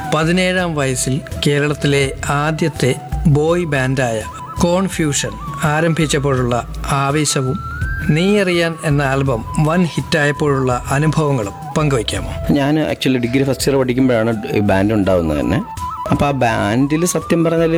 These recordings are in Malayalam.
17-ാം വയസ്സിൽ കേരളത്തിലെ ആദ്യത്തെ ബോയ് ബാൻഡായ കോൺഫ്യൂഷൻ ആരംഭിച്ചപ്പോഴുള്ള ആവേശവും നീ അറിയാൻ എന്ന ആൽബം വൻ ഹിറ്റായപ്പോഴുള്ള അനുഭവങ്ങളും പങ്കുവയ്ക്കാമോ? ഞാൻ ആക്ച്വലി ഡിഗ്രി ഫസ്റ്റ് ഇയർ പഠിക്കുമ്പോഴാണ് ഈ ബാൻഡ് ഉണ്ടാവുന്നത് തന്നെ. അപ്പോൾ ആ ബാൻഡിൽ സത്യം പറഞ്ഞാൽ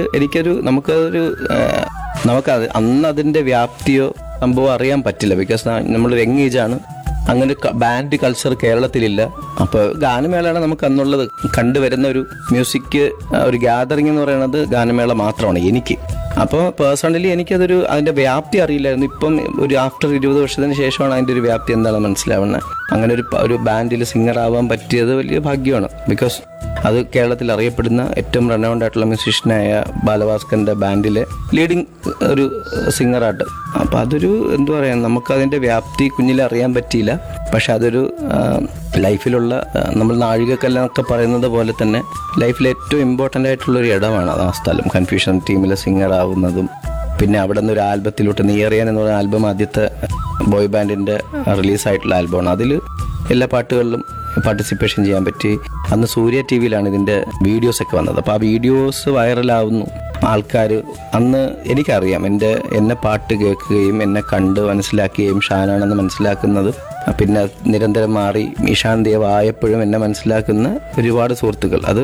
നമുക്കത് അന്ന് അതിൻ്റെ വ്യാപ്തിയോ സംഭവം അറിയാൻ പറ്റില്ല. ബിക്കോസ് നമ്മളൊരു യങ് ഏജാണ്. അങ്ങനെ ബാൻഡ് കൾച്ചർ കേരളത്തിലില്ല. അപ്പോൾ ഗാനമേളയാണ് നമുക്ക് അന്നുള്ളത്. കണ്ടുവരുന്ന ഒരു മ്യൂസിക് ഒരു ഗ്യാതറിംഗ് എന്ന് പറയുന്നത് ഗാനമേള മാത്രമാണ് എനിക്ക്. അപ്പോൾ പേഴ്സണലി എനിക്കതൊരു അതിൻ്റെ വ്യാപ്തി അറിയില്ലായിരുന്നു. ഇപ്പം ഒരു ആഫ്റ്റർ 20 വർഷത്തിന് ശേഷമാണ് അതിൻ്റെ ഒരു വ്യാപ്തി എന്താണെന്ന് മനസ്സിലാവുന്നത്. അങ്ങനെ ഒരു ബാൻഡിൽ സിംഗർ ആവാൻ പറ്റിയത് വലിയ ഭാഗ്യമാണ്. ബിക്കോസ് അത് കേരളത്തിൽ അറിയപ്പെടുന്ന ഏറ്റവും റണ്ണൗണ്ട് ആയിട്ടുള്ള മ്യൂസീഷ്യനായ ബാലഭാസ്കറിൻ്റെ ബാൻഡിലെ ലീഡിങ് ഒരു സിംഗറായിട്ട്. അപ്പോൾ അതൊരു എന്താ പറയുക, നമുക്കതിൻ്റെ വ്യാപ്തി കുഞ്ഞിലെ അറിയാൻ പറ്റിയില്ല. പക്ഷെ അതൊരു ലൈഫിലുള്ള നമ്മൾ നാഴികക്കല്ലെന്നൊക്കെ പറയുന്നത് പോലെ തന്നെ ലൈഫിൽ ഏറ്റവും ഇമ്പോർട്ടൻ്റ് ആയിട്ടുള്ളൊരു ഇടമാണ് ആ സ്ഥലം. കൺഫ്യൂഷൻ ടീമിലെ സിംഗർ ആവുന്നതും പിന്നെ അവിടെ നിന്ന് ഒരു ആൽബത്തിലോട്ട് നീ അറിയാൻ എന്ന് പറയുന്ന ആൽബം ആദ്യത്തെ ബോയ് ബാൻഡിൻ്റെ റിലീസായിട്ടുള്ള ആൽബമാണ്. അതിൽ എല്ലാ പാട്ടുകളിലും പാർട്ടിസിപ്പേഷൻ ചെയ്യാൻ പറ്റി. അന്ന് സൂര്യ ടി വിയിലാണ് ഇതിൻ്റെ വീഡിയോസൊക്കെ വന്നത്. അപ്പോൾ ആ വീഡിയോസ് വൈറലാവുന്നു. ആൾക്കാർ അന്ന് എനിക്കറിയാം എന്നെ പാട്ട് കേൾക്കുകയും എന്നെ കണ്ട് മനസ്സിലാക്കുകയും ഷാനാണെന്ന് മനസ്സിലാക്കുന്നത്. പിന്നെ നിരന്തരം മാറി ഇഷാൻ ദേവ് ആയപ്പോഴും എന്നെ മനസ്സിലാക്കുന്ന ഒരുപാട് സുഹൃത്തുക്കൾ. അത്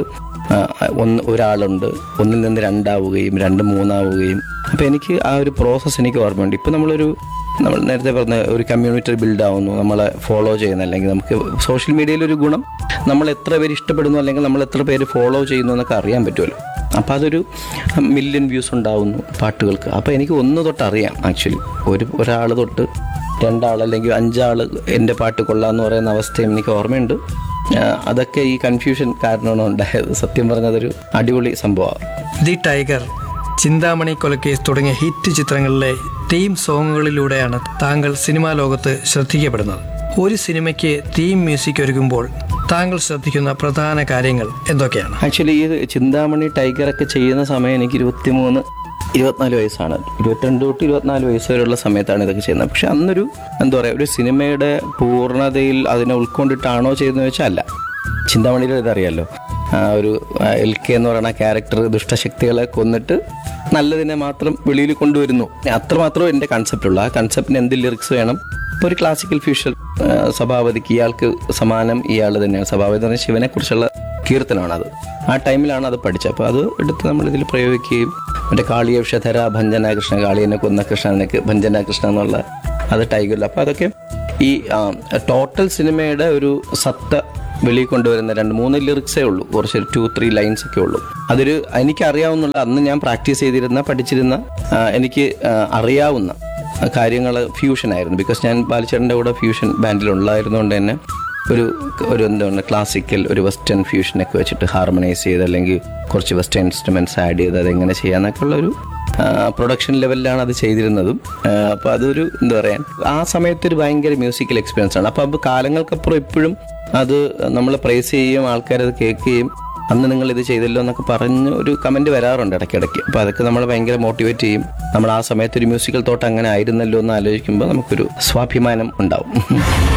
ഒരാളുണ്ട്, ഒന്നിൽ നിന്ന് 2 ആവുകയും 2 3 ആവുകയും. അപ്പോൾ എനിക്ക് ആ ഒരു പ്രോസസ്സ് എനിക്ക് ഓർമ്മയുണ്ട്. ഇപ്പോൾ നമ്മൾ നേരത്തെ പറഞ്ഞ ഒരു കമ്മ്യൂണിറ്റി ബിൽഡ് ആവുന്നു, നമ്മളെ ഫോളോ ചെയ്യുന്ന, അല്ലെങ്കിൽ നമുക്ക് സോഷ്യൽ മീഡിയയിലൊരു ഗുണം നമ്മൾ എത്ര പേര് ഇഷ്ടപ്പെടുന്നു അല്ലെങ്കിൽ നമ്മൾ എത്ര പേര് ഫോളോ ചെയ്യുന്നു എന്നൊക്കെ അറിയാൻ പറ്റുമല്ലോ. അപ്പോൾ അതൊരു മില്യൺ വ്യൂസ് ഉണ്ടാവുന്നു പാട്ടുകൾക്ക്. അപ്പോൾ എനിക്ക് 1 തൊട്ട് അറിയാം. ആക്ച്വലി ഒരാൾ തൊട്ട് 2 ആൾ അല്ലെങ്കിൽ 5 ആൾ എൻ്റെ പാട്ട് കൊള്ളാമെന്ന് പറയുന്ന അവസ്ഥയും എനിക്ക് ഓർമ്മയുണ്ട്. അതൊക്കെ ഈ കൺഫ്യൂഷൻ കാരണമാണ് ഉണ്ടായത്. സത്യം പറഞ്ഞതൊരു അടിപൊളി സംഭവമാണ്. ദി ടൈഗർ, ചിന്താമണി കൊലക്കേസ് തുടങ്ങിയ ഹിറ്റ് ചിത്രങ്ങളിലെ തീം സോങ്ങുകളിലൂടെയാണ് താങ്കൾ സിനിമാ ലോകത്ത് ശ്രദ്ധിക്കപ്പെടുന്നത്. ഒരു സിനിമയ്ക്ക് തീം മ്യൂസിക് ഒരുക്കുമ്പോൾ താങ്കൾ ശ്രദ്ധിക്കുന്ന പ്രധാന കാര്യങ്ങൾ എന്തൊക്കെയാണ്? ആക്ച്വലി ഈ ചിന്താമണി ടൈഗറൊക്കെ ചെയ്യുന്ന സമയം എനിക്ക് 23-24 വയസ്സാണ്. 22 തൊട്ട് 24 വയസ്സ് വരെയുള്ള സമയത്താണ് ഇതൊക്കെ ചെയ്യുന്നത്. പക്ഷെ അന്നൊരു എന്താ പറയുക, ഒരു സിനിമയുടെ പൂർണ്ണതയിൽ അതിനെ ഉൾക്കൊണ്ടിട്ടാണോ ചെയ്യുന്നത് വെച്ചാൽ അല്ല. ചിന്താമണിയിൽ ഇതറിയാമല്ലോ, ഒരു LK എന്ന് പറയുന്ന ക്യാരക്ടർ ദുഷ്ടശക്തികളെ കൊന്നിട്ട് നല്ലതിനെ മാത്രം വെളിയിൽ കൊണ്ടുവരുന്നു. അത്രമാത്രം എൻ്റെ കൺസെപ്റ്റുള്ളൂ. ആ കൺസെപ്റ്റിന് എന്ത് ലിറിക്സ് വേണം. ഇപ്പോൾ ഒരു ക്ലാസിക്കൽ ഫ്യൂഷൻ സഭാപതിക്ക് ഇയാൾക്ക് സമാനം ഇയാൾ തന്നെയാണ്. സഭാപതി എന്ന് പറഞ്ഞാൽ ശിവനെ കുറിച്ചുള്ള കീർത്തനമാണത്. ആ ടൈമിലാണ് അത് പഠിച്ചത്. അപ്പോൾ അത് എടുത്ത് നമ്മളിതിൽ പ്രയോഗിക്കുകയും മറ്റേ കാളിയ വിഷധര ഭഞ്ജന കൃഷ്ണ, കാളിയനെ കൊന്ന കൃഷ്ണനക്ക് ഭഞ്ജന കൃഷ്ണ എന്നുള്ള അത് ടൈഗറിൽ. അപ്പോൾ അതൊക്കെ ഈ ടോട്ടൽ സിനിമയുടെ ഒരു സത്ത വെളിയിൽ കൊണ്ടുവരുന്ന 2-3 ലിറിക്സേ ഉള്ളൂ. കുറച്ച് 2-3 ലൈൻസ് ഒക്കെ ഉള്ളൂ. അതൊരു എനിക്കറിയാവുന്ന, അന്ന് ഞാൻ പ്രാക്ടീസ് ചെയ്തിരുന്ന പഠിച്ചിരുന്ന എനിക്ക് അറിയാവുന്ന കാര്യങ്ങൾ ഫ്യൂഷനായിരുന്നു. ബിക്കോസ് ഞാൻ ബാലചേട്ടൻ്റെ കൂടെ ഫ്യൂഷൻ ബാൻഡിലുള്ളായിരുന്നുകൊണ്ട് തന്നെ ഒരു എന്താണ് ക്ലാസിക്കൽ ഒരു വെസ്റ്റേൺ ഫ്യൂഷനൊക്കെ വെച്ചിട്ട് ഹാർമണൈസ് ചെയ്ത് അല്ലെങ്കിൽ കുറച്ച് വെസ്റ്റേൺ ഇൻസ്ട്രുമെൻറ്റ്സ് ആഡ് ചെയ്ത് അതെങ്ങനെ ചെയ്യാമെന്നൊക്കെ ഉള്ളൊരു പ്രൊഡക്ഷൻ ലെവലിലാണ് അത് ചെയ്തിരുന്നതും. അപ്പോൾ അതൊരു എന്താ പറയുക, ആ സമയത്തൊരു ഭയങ്കര മ്യൂസിക്കൽ എക്സ്പീരിയൻസ് ആണ്. അപ്പോൾ അത് കാലങ്ങൾക്കപ്പുറം ഇപ്പോഴും അത് നമ്മൾ പ്രൈസ് ചെയ്യുകയും ആൾക്കാരത് കേൾക്കുകയും അന്ന് നിങ്ങൾ ഇത് ചെയ്തല്ലോ എന്നൊക്കെ പറഞ്ഞ് ഒരു കമൻറ്റ് വരാറുണ്ട് ഇടയ്ക്കിടയ്ക്ക്. അപ്പോൾ അതൊക്കെ നമ്മൾ ഭയങ്കര മോട്ടിവേറ്റ് ചെയ്യും. നമ്മൾ ആ സമയത്ത് ഒരു മ്യൂസിക്കൽ തോട്ട് അങ്ങനെ ആയിരുന്നല്ലോ എന്ന് ആലോചിക്കുമ്പോൾ നമുക്കൊരു സ്വാഭിമാനം ഉണ്ടാവും.